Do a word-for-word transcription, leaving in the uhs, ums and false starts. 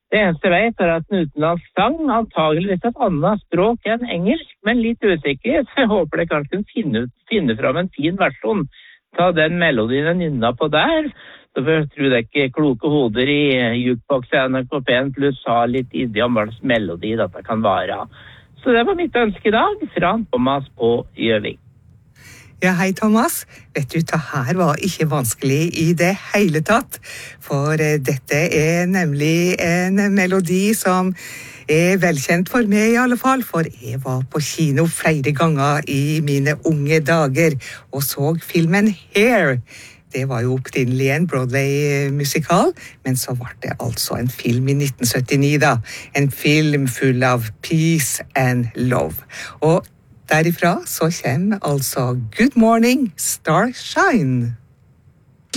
Det eneste jeg vet er at en utenlandsk sang antageligvis et annet språk enn engelsk, men litt usikker, så jeg håper det kanskje kan finne, ut, finne fram en fin versjon. Ta den melodien jeg nynna på der, så jeg tror det ikke kloke hoder i jukebox i N R K P pluss ha litt idé om hva slags melodi dette kan være. Så det var mitt ønske i dag, fra Thomas på Gjøvik. Ja, hei Thomas. Vet du, det her var ikke vanskelig i det hele tatt, for eh, dette er nemlig en melodi som er velkjent for meg i alle fall, for jeg var på kino flere ganger i mine unge dager og så filmen Hair. Det var jo opprinnelig en Broadway-musikal, men så var det altså en film i nitten syttini da. En film full av peace and love. Og derifra så kommer altså Good Morning Starshine.